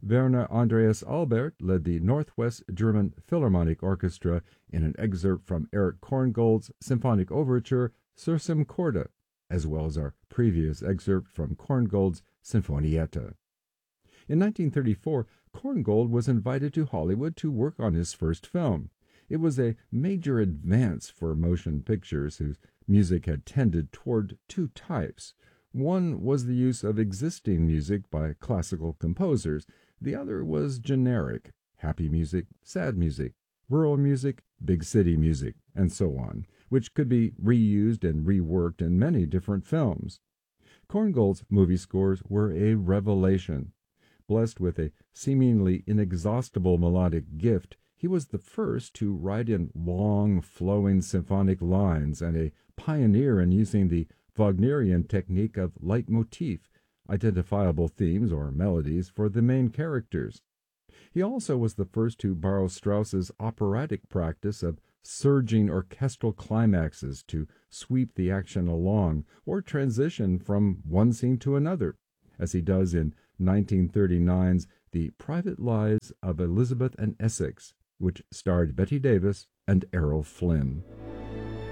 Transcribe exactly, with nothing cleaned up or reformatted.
Werner Andreas Albert led the Northwest German Philharmonic Orchestra in an excerpt from Erich Korngold's symphonic overture Sursum Corda, as well as our previous excerpt from Korngold's Sinfonietta. In nineteen thirty-four, Korngold was invited to Hollywood to work on his first film. It was a major advance for motion pictures whose music had tended toward two types. One was the use of existing music by classical composers. The other was generic, happy music, sad music, rural music, big city music, and so on, which could be reused and reworked in many different films. Korngold's movie scores were a revelation. Blessed with a seemingly inexhaustible melodic gift, he was the first to write in long, flowing symphonic lines and a pioneer in using the Wagnerian technique of leitmotif, identifiable themes or melodies for the main characters. He also was the first to borrow Strauss's operatic practice of surging orchestral climaxes to sweep the action along or transition from one scene to another, as he does in nineteen thirty-nine's The Private Lives of Elizabeth and Essex, which starred Bette Davis and Errol Flynn.